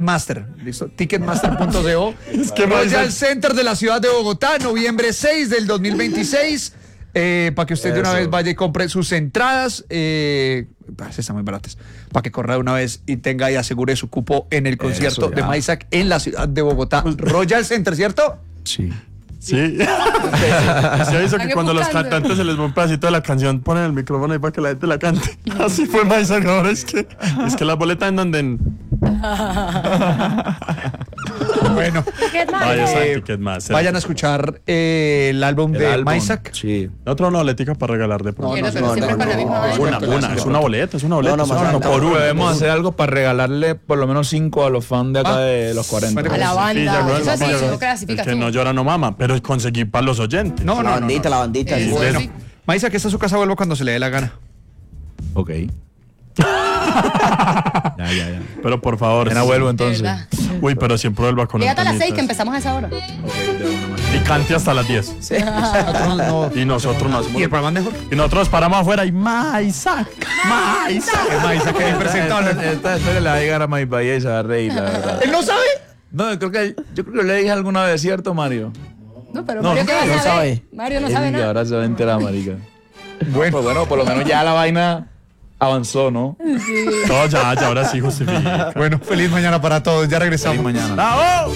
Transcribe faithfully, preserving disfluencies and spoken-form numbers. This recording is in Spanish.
Ticketmaster, ¿listo? Ticketmaster punto co. Es que Royal Maisac- Center de la ciudad de Bogotá, noviembre seis del dos mil veintiséis. Eh, para que usted de una Eso. vez vaya y compre sus entradas. Eh, ah, están muy baratas. Para que corra de una vez y tenga y asegure su cupo en el concierto Eso, de ya. Maisac en la ciudad de Bogotá. Royal Center, ¿cierto? Sí. Sí. Se ha visto que Están cuando los enfocando. cantantes se les va un pedacito de la canción, ponen el micrófono ahí para que la gente la cante. Así fue Maisac. Ahora es que, es que las boletas en donde. Bueno, Vaya, Eh, Ticketmaster. vayan a escuchar eh, el álbum El de álbum. Maisac. Sí. Otra una boletica para regalar de pronto. Quiero, pero no, siempre no, con la no, misma no, vaina. Una, una, es una boleta, es una boleta. No, no, es una- más no, adelante. por una. Debemos hacer algo para regalarle por lo menos cinco a los fans de acá Ah, de los cuarenta. bueno, A la banda. Pilla, güey, Eso sí, pilla, güey. no clasificas El que tú. no llora no mama, pero conseguí para los oyentes. No, La no, no, bandita, no. la bandita. Eh, sí. Bueno, Sí. Maisac, esta es su casa, vuelvo cuando se le dé la gana. Ok. ya, ya, ya. Pero por favor. Mañana sí. vuelvo De entonces. verdad. Uy, pero siempre vuelva con Quédate a las seis que antenitas. empezamos a esa hora. Y cante hasta las diez. Nosotros no- Y nosotros nos ¿Y el programa es mejor? Y nosotros nos paramos afuera y Maisac, Maisac. Maisac es impresentable. Esta, esta espera le va a llegar a May Bahía y se va a reír, la verdad. ¿Él no sabe? No, yo creo que yo creo que le dije alguna vez, ¿cierto, Mario? No, pero No, Mario, ¿qué va a no saber? sabe. Mario no Él sabe y nada. ahora se va a enterar, marica. Bueno, pues bueno, por lo menos ya la vaina avanzó, ¿no? No, ya, ya, ahora sí justifica. Bueno, feliz mañana para todos. Ya regresamos. Feliz mañana. ¡Bravo!